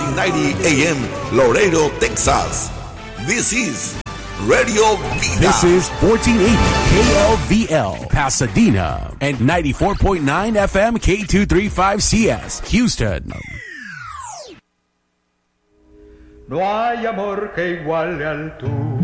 1490 AM, Laredo, Texas. This is Radio Vida. This is 1480 KLVL, Pasadena, and 94.9 FM K235CS, Houston. No hay amor que iguale al tuyo.